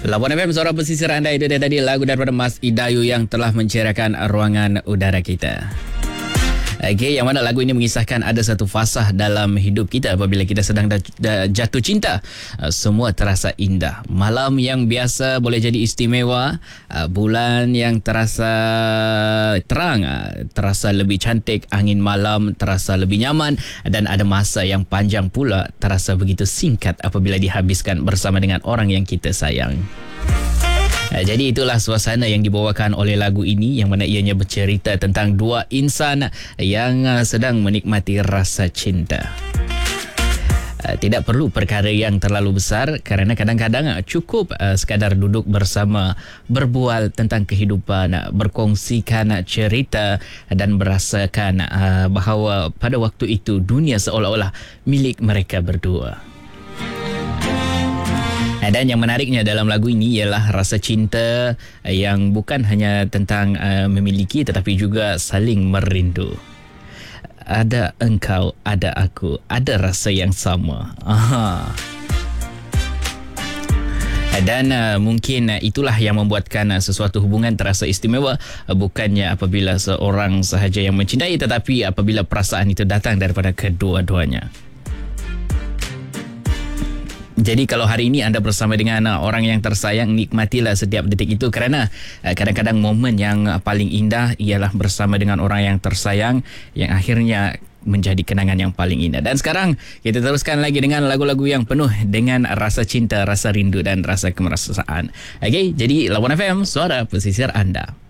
Labuan FM, suara pesisir anda. Itu dia tadi lagu daripada Mas Idayu yang telah menceriakan ruangan udara kita. Okey, yang mana lagu ini mengisahkan ada satu fasah dalam hidup kita apabila kita sedang jatuh cinta. Semua terasa indah. Malam yang biasa boleh jadi istimewa. Bulan yang terasa terang, terasa lebih cantik. Angin malam terasa lebih nyaman. Dan ada masa yang panjang pula terasa begitu singkat apabila dihabiskan bersama dengan orang yang kita sayang. Jadi itulah suasana yang dibawakan oleh lagu ini, yang mana ianya bercerita tentang dua insan yang sedang menikmati rasa cinta. Tidak perlu perkara yang terlalu besar, kerana kadang-kadang cukup sekadar duduk bersama, berbual tentang kehidupan, berkongsikan cerita dan merasakan bahawa pada waktu itu dunia seolah-olah milik mereka berdua. Dan yang menariknya dalam lagu ini ialah rasa cinta yang bukan hanya tentang memiliki, tetapi juga saling merindu. Ada engkau, ada aku, ada rasa yang sama. Aha. Dan mungkin itulah yang membuatkan sesuatu hubungan terasa istimewa, bukannya apabila seorang sahaja yang mencintai, tetapi apabila perasaan itu datang daripada kedua-duanya. Jadi kalau hari ini anda bersama dengan orang yang tersayang, nikmatilah setiap detik itu, kerana kadang-kadang momen yang paling indah ialah bersama dengan orang yang tersayang, yang akhirnya menjadi kenangan yang paling indah. Dan sekarang kita teruskan lagi dengan lagu-lagu yang penuh dengan rasa cinta, rasa rindu dan rasa kemesraan. Okey, jadi Labuan FM, suara pesisir anda.